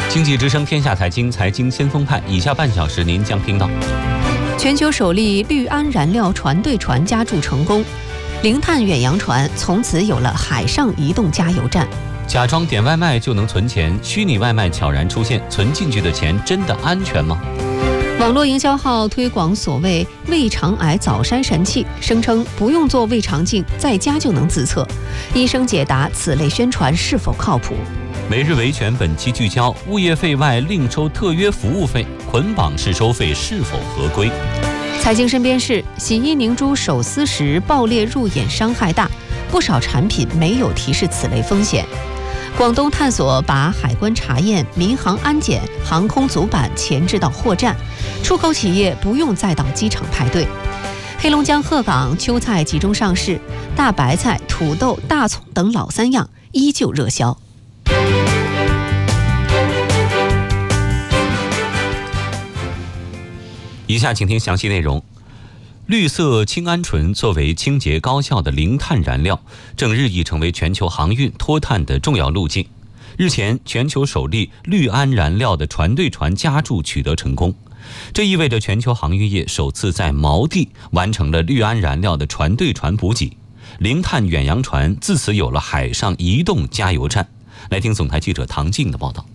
经济之声天下财经，财经先锋派，以下半小时您将听到： 全球首例氯胺燃料船对船加注成功，零碳远洋船从此有了海上移动加油站。 假装点外卖就能存钱，虚拟外卖悄然出现，存进去的钱真的安全吗？ 网络营销号推广所谓胃肠癌早筛神器，声称不用做胃肠镜，在家就能自测。医生解答此类宣传是否靠谱？ 每日维权本期聚焦：物业费外另收特约服务费，捆绑式收费是否合规？ 财经身边事：洗衣凝珠手撕时爆裂入眼，伤害大，不少产品没有提示此类风险。广东探索把海关查验、民航安检、航空阻板前置到货站，出口企业不用再到机场排队。黑龙江鹤岗秋菜集中上市，大白菜、土豆、大葱等老三样依旧热销。 以下请听详细内容。绿色氢铵醇作为清洁高效的零碳燃料，正日益成为全球航运脱碳的重要路径。日前，全球首例氯胺燃料的船对船加注取得成功，这意味着全球航运业首次在锚地完成了氯胺燃料的船对船补给，零碳远洋船自此有了海上移动加油站。来听总台记者唐静的报道。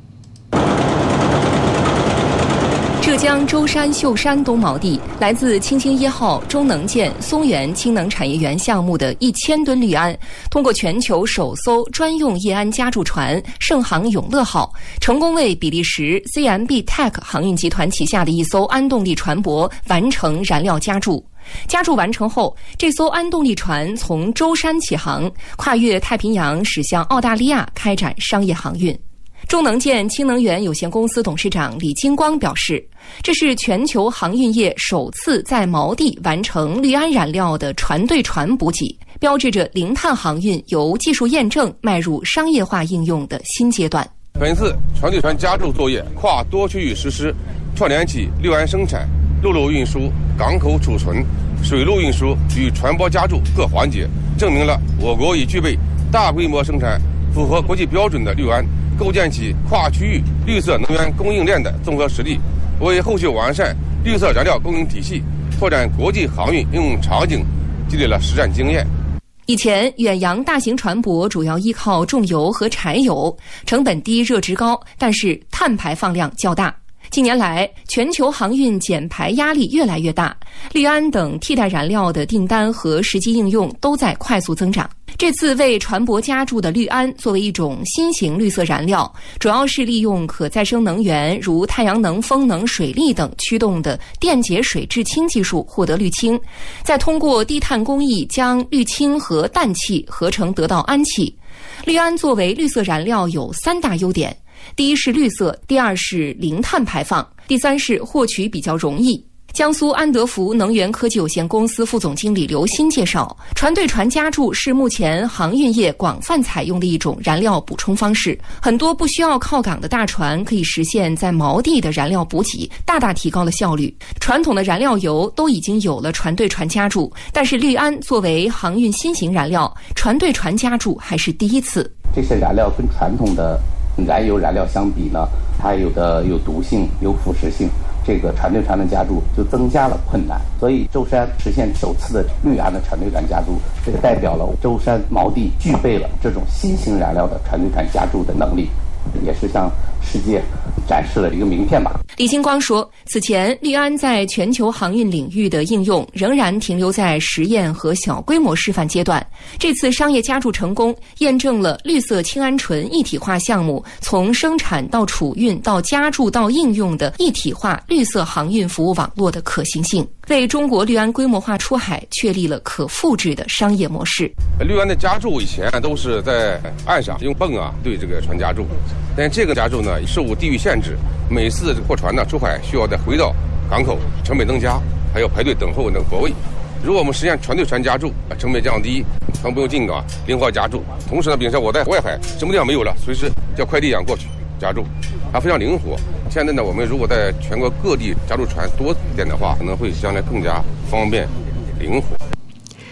浙江舟山秀山东锚地，来自清氢1号中能舰松原氢能产业园项目的1000吨氯胺，通过全球首艘专用液氨加注船盛航永乐号，成功为比利时 CMB Tech 航运集团旗下的一艘氨动力船舶完成燃料加注。加注完成后，这艘氨动力船从舟山起航，跨越太平洋驶向澳大利亚开展商业航运。中能舰氢能源有限公司董事长李金光表示，这是全球航运业首次在锚地完成氯胺燃料的船对船补给，标志着零碳航运由技术验证迈入商业化应用的新阶段。 本次船对船加注作业跨多区域实施，串联起氯胺生产、陆路运输、港口储存、水路运输与船舶加注各环节，证明了我国已具备大规模生产符合国际标准的氯胺，构建起跨区域绿色能源供应链的综合实力，为后续完善绿色燃料供应体系、拓展国际航运应用场景积累了实战经验。 以前，远洋大型船舶主要依靠重油和柴油，成本低、热值高，但是碳排放量较大。近年来，全球航运减排压力越来越大，氯胺等替代燃料的订单和实际应用都在快速增长。这次为船舶加注的氯胺作为一种新型绿色燃料，主要是利用可再生能源如太阳能、风能、水力等驱动的电解水制氢技术获得氯氢，再通过低碳工艺将氯氢和氮气合成得到氨气。氯胺作为绿色燃料有3大优点：第一是绿色，第二是零碳排放，第三是获取比较容易。江苏安德福能源科技有限公司副总经理刘鑫介绍，船对船加注是目前航运业广泛采用的一种燃料补充方式，很多不需要靠港的大船可以实现在锚地的燃料补给，大大提高了效率。传统的燃料油都已经有了船对船加注，但是氯胺作为航运新型燃料，船对船加注还是第一次。 这些燃料跟传统的燃油燃料相比呢，它有毒性、有腐蚀性，这个船对船的加注就增加了困难。所以舟山实现首次的氯胺的船对船加注，这个代表了舟山锚地具备了这种新型燃料的船对船加注的能力，也是向世界展示了一个名片吧。 李金光说，此前氯胺在全球航运领域的应用仍然停留在实验和小规模示范阶段，这次商业加注成功，验证了绿色氢铵醇一体化项目从生产到储运到加注到应用的一体化绿色航运服务网络的可行性，为中国氯胺规模化出海确立了可复制的商业模式。 氯胺的加注以前都是在岸上用泵对这个船加注，但这个加注呢受地域限制，每次货船呢出海需要再回到港口，成本增加，还要排队等候等泊位。如果我们实现船对船加注，成本降低，船不用进港，灵活加注。同时呢，比如说我在外海什么地方没有了，随时叫快递一样过去加注，它非常灵活。现在呢，我们如果在全国各地加注船多一点的话，可能会将来更加方便灵活。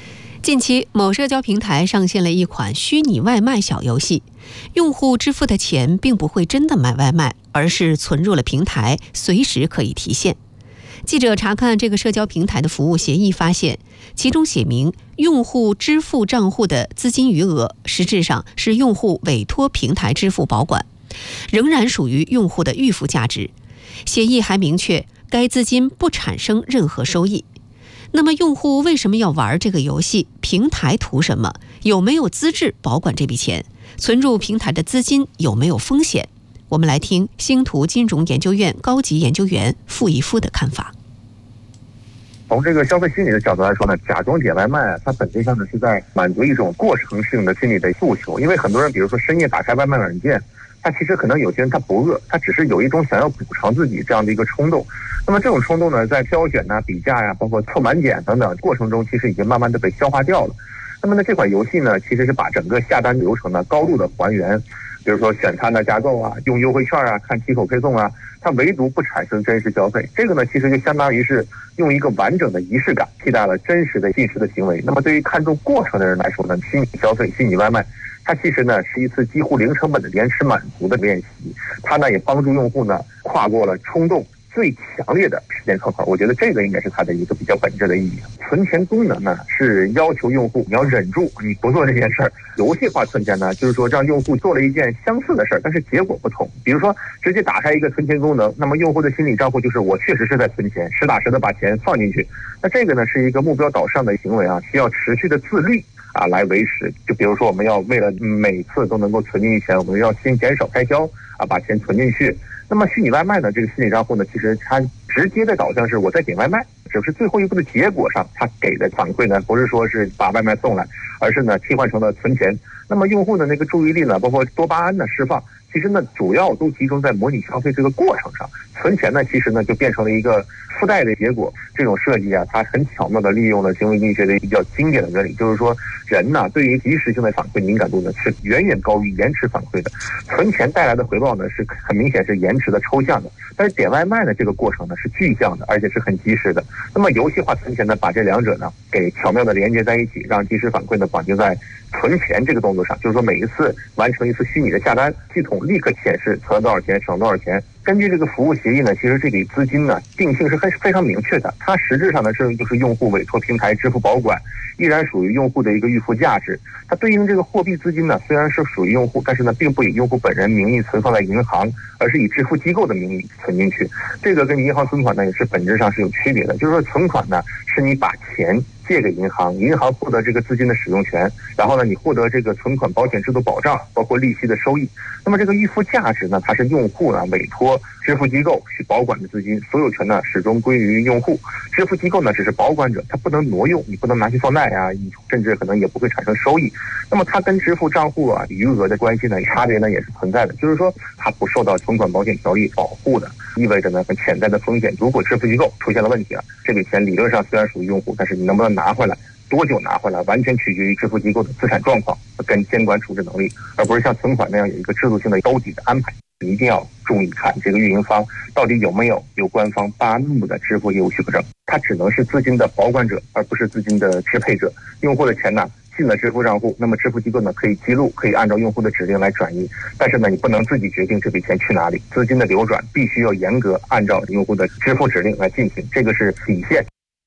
近期，某社交平台上线了一款虚拟外卖小游戏，用户支付的钱并不会真的买外卖，而是存入了平台，随时可以提现。记者查看这个社交平台的服务协议，发现其中写明用户支付账户的资金余额实质上是用户委托平台支付保管，仍然属于用户的预付价值。协议还明确该资金不产生任何收益。那么用户为什么要玩这个游戏？平台图什么？有没有资质保管这笔钱？存入平台的资金有没有风险？我们来听星图金融研究院高级研究员傅一夫的看法。 从这个消费心理的角度来说呢，假装点外卖它本质上呢是在满足一种过程性的心理的诉求。因为很多人比如说深夜打开外卖软件，他其实可能有些人他不饿，他只是有一种想要补偿自己这样的一个冲动。那么这种冲动呢，在挑选啊、比价呀、包括凑满减等等过程中，其实已经慢慢的被消化掉了。那么呢，这款游戏呢，其实是把整个下单流程呢高度的还原，比如说选餐的加购啊、用优惠券啊、看期口配送啊，它唯独不产生真实消费。这个呢，其实就相当于是用一个完整的仪式感替代了真实的即时的行为。那么对于看重过程的人来说呢，虚拟消费、虚拟外卖，它其实呢是一次几乎零成本的延迟满足的练习。它呢也帮助用户呢跨过了冲动最强烈的时间窗口。我觉得这个应该是它的一个比较本质的意义。存钱功能呢是要求用户你要忍住你不做这件事儿。游戏化存钱呢就是说让用户做了一件相似的事儿，但是结果不同。比如说直接打开一个存钱功能，那么用户的心理账户就是我确实是在存钱，实打实的把钱放进去。那这个呢是一个目标导向的行为啊，需要持续的自律啊来维持。就比如说我们要为了每次都能够存进去钱，我们要先减少开销啊，把钱存进去。那么虚拟外卖呢，这个心理账户呢，其实它直接的导向是我在点外卖，只是最后一步的结果上，它给的反馈呢，不是说是把外卖送来，而是呢替换成了存钱。那么用户的那个注意力呢，包括多巴胺的释放，其实呢主要都集中在模拟消费这个过程上。存钱呢，其实呢就变成了一个附带的结果。这种设计啊，它很巧妙的利用了行为经济学的一个比较经典的原理，就是说人呢对于及时性的反馈敏感度呢是远远高于延迟反馈的。存钱带来的回报呢是很明显是延迟的、抽象的，但是点外卖的这个过程呢是具象的，而且是很及时的。那么游戏化存钱呢，把这两者呢给巧妙的连接在一起，让及时反馈呢绑定在存钱这个动作上，就是说每一次完成一次虚拟的下单，系统立刻显示存了多少钱、省多少钱。根据这个服务协议呢，其实这笔资金呢定性是非常明确的，它实质上呢就是用户委托平台支付保管，依然属于用户的一个预付价值。它对应这个货币资金呢，虽然是属于用户，但是呢并不以用户本人名义存放在银行，而是以支付机构的名义存进去。这个跟银行存款呢也是本质上是有区别的，就是说存款呢是你把钱借给银行，银行获得这个资金的使用权，然后呢你获得这个存款保险制度保障，包括利息的收益。那么这个预付价值呢，它是用户呢委托支付机构去保管的资金，所有权呢始终归于用户。支付机构呢只是保管者，它不能挪用，你不能拿去放贷啊，甚至可能也不会产生收益。那么它跟支付账户啊余额的关系呢差别呢也是存在的，就是说它不受到存款保险条例保护的，意味着呢潜在的风险。如果支付机构出现了问题啊，这笔钱理论上虽然属于用户，但是你能不能拿回来，多久拿回来，完全取决于支付机构的资产状况跟监管处置能力，而不是像存款那样有一个制度性的兜底的安排。一定要注意看这个运营方到底有没有由官方颁布的支付业务许可证，它只能是资金的保管者，而不是资金的支配者。用户的钱呢进了支付账户，那么支付机构呢可以记录，可以按照用户的指令来转移，但是呢你不能自己决定这笔钱去哪里，资金的流转必须要严格按照用户的支付指令来进行，这个是底线。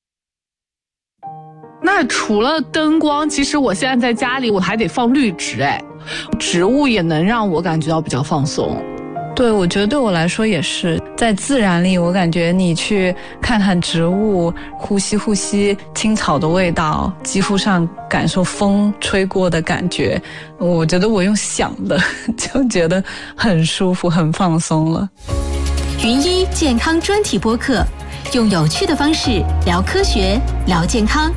那除了灯光，其实我现在在家里我还得放绿植，植物也能让我感觉到比较放松。 对，我觉得对我来说也是，在自然里我感觉你去看看植物，呼吸青草的味道，肌肤上感受风吹过的感觉，我觉得我用想的就觉得很舒服很放松了。 云一健康专题播客，用有趣的方式聊科学聊健康。